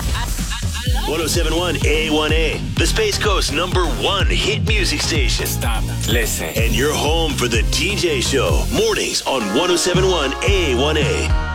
1071 A1A, the Space Coast's #1 hit music station. Stop, listen. And you're home for the TJ Show, mornings on 1071 A1A.